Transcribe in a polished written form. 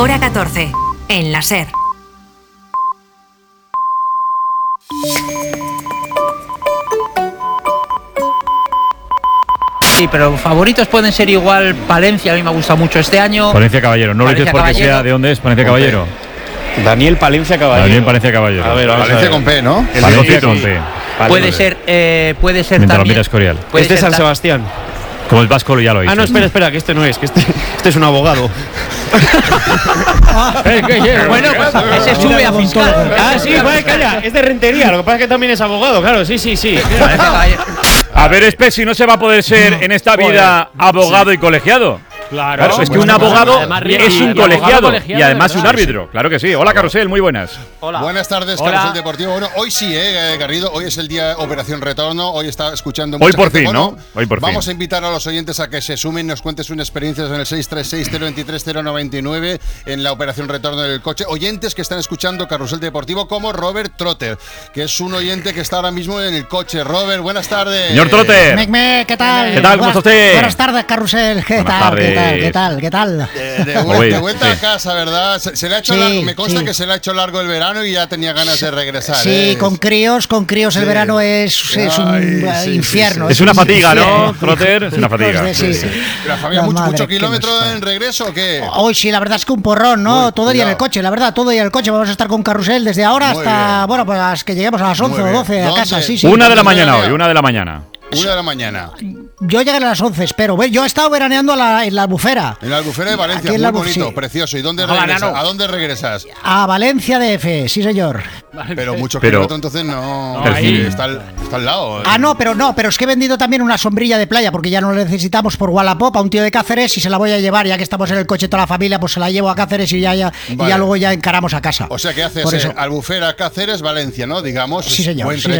Hora 14, en la SER. Sí, pero favoritos pueden ser igual Palencia, a mí me gusta mucho este año. Palencia Caballero, no lo dices porque Caballero. sea de dónde es Palencia Caballero. Daniel Palencia Caballero. Daniel Palencia Caballero. A ver, vamos Valencia a ver. con P, ¿no? Palencia con P. Puede ser Mientras lo también. mira Escorial. puede Este es ser San Sebastián. Como el vasco ya lo hizo. Ah, no, espera, que este no es, que este es un abogado. Bueno, pues ese sube a fiscal. Ah, sí, vale, calla, es de Rentería, lo que pasa es que también es abogado, claro, sí. Palencia Caballero. A ver, Espesi, no se va a poder ser en esta vida abogado y colegiado. Claro, es que un abogado es un colegiado y además un árbitro. Claro que sí. Hola, Carrusel, muy buenas. Hola. Buenas tardes, Hola. Carrusel Deportivo. Bueno, hoy sí, Garrido, hoy es el día Operación Retorno, hoy está escuchando Hoy mucha por gente. fin, Bueno, ¿no? Hoy por vamos fin. a invitar a los oyentes a que se sumen, nos cuenten sus experiencias en el 636-023-099 en la Operación Retorno del coche. Oyentes que están escuchando Carrusel Deportivo como Robert Trotter, que es un oyente que está ahora mismo en el coche. Robert, buenas tardes. Señor Trotter. ¿Qué tal? ¿Qué tal? ¿Cómo está usted? Buenas tardes, Carrusel. ¿Qué Buenas tal? tardes. ¿Qué tal? De vuelta a casa, ¿verdad? Se le ha hecho Sí, largo, me consta sí. que se le ha hecho largo el verano y ya tenía ganas de regresar. Sí, con críos el verano es un Ay, sí, infierno. Es una un fatiga, ¿no, infierno. Trotter? Es una fatiga. Sí. ¿La familia La madre mucho que kilómetro nos- en regreso o qué? Hoy sí, la verdad es que un porrón, ¿no? Uy, todo el día en el cuidado. coche, la verdad, todo el día en el coche. Vamos a estar con Carrusel desde ahora Muy hasta, bien. bueno, pues hasta que lleguemos a las 11 Muy o bien. 12 a ¿Dónde? casa. Sí. 1 de la mañana ¿Dónde hoy, 1 de la mañana. 1 de la mañana. Yo llegaré a las 11, espero. Yo he estado veraneando en la Albufera. En la Albufera de Valencia, Aquí en muy la bonito, sí. precioso. ¿Y dónde Hola, regresas? Nano. ¿A dónde regresas? A Valencia DF, sí señor. Pero mucho Pero- kilómetro, entonces no. Pero sí. Está al lado. No, pero es que he vendido también una sombrilla de playa porque ya no la necesitamos por Wallapop a un tío de Cáceres y se la voy a llevar, ya que estamos en el coche toda la familia, pues se la llevo a Cáceres y ya Vale. luego ya encaramos a casa. O sea que haces Por eso. Albufera, Cáceres, Valencia, ¿no? Digamos. Sí, señor, Buen sí, trayecto.